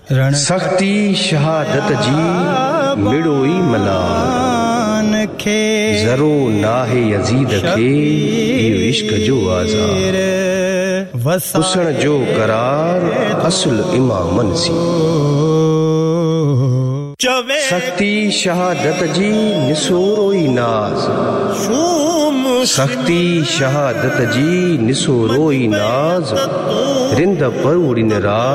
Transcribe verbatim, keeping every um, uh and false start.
सख्ती शहादत जी मिड़ोई मलाल ज़रो नाहे यज़ीद खे इहो इश्क जो आज़ार हुस्न जो करार असुल इमामन सी सख्ती शहादत जी निसोरोई नाज़ सख्ती शहादत जी निसोरोई नाज़ रिंद परूड़िन राज